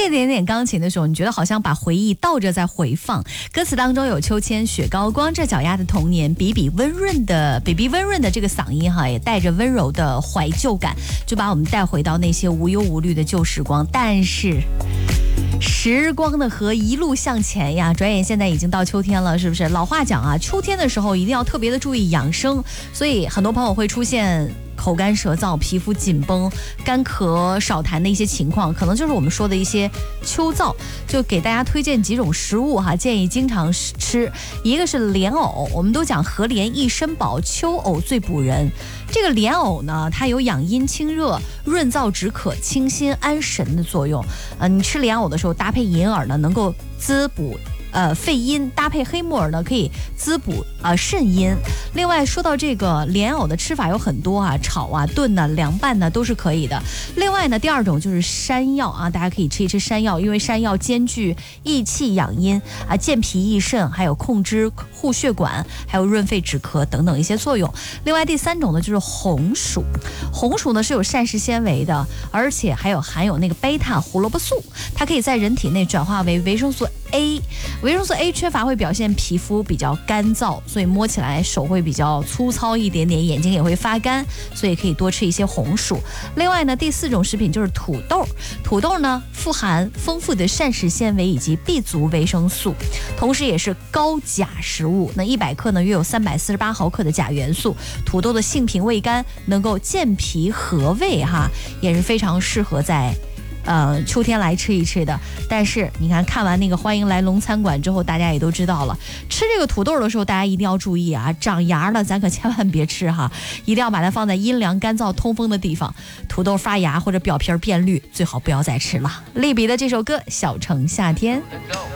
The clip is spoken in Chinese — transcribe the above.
一点点钢琴的时候，你觉得好像把回忆倒着在回放。歌词当中有秋千、雪糕、光着脚丫的童年，比比温润的这个嗓音哈，也带着温柔的怀旧感，就把我们带回到那些无忧无虑的旧时光。但是时光的河一路向前呀，转眼现在已经到秋天了，是不是？老话讲啊，秋天的时候一定要特别的注意养生，所以很多朋友会出现口干舌燥、皮肤紧绷、干咳少痰的一些情况，可能就是我们说的一些秋燥。就给大家推荐几种食物哈，建议经常吃。一个是莲藕，我们都讲和莲益身饱，秋藕最补人。这个莲藕呢，它有养阴清热、润燥止渴、清心安神的作用。你吃莲藕的时候搭配银耳呢，能够滋补肺阴，搭配黑木耳呢，可以滋补肾阴。另外说到这个莲藕的吃法有很多啊，炒啊、炖啊、凉拌呢都是可以的。另外呢，第二种就是山药啊，大家可以吃一吃山药，因为山药兼具益气养阴啊、健脾益肾，还有控制护血管，还有润肺止咳等等一些作用。另外第三种呢就是红薯，红薯呢是有膳食纤维的，而且还有含有那个贝塔胡萝卜素，它可以在人体内转化为维生素 A。维生素 A 缺乏会表现皮肤比较干燥，所以摸起来手会比较粗糙一点点，眼睛也会发干，所以可以多吃一些红薯。另外呢，第四种食品就是土豆，土豆呢富含丰富的膳食纤维以及 B 族维生素，同时也是高钾食物。那100克呢约有348毫克的钾元素。土豆的性平味甘，能够健脾和胃哈，也是非常适合在秋天来吃一吃的。但是你看完那个欢迎来龙餐馆之后，大家也都知道了，吃这个土豆的时候大家一定要注意啊，长芽了咱可千万别吃哈，一定要把它放在阴凉干燥通风的地方。土豆发芽或者表皮变绿，最好不要再吃了。利比的这首歌《小城夏天》。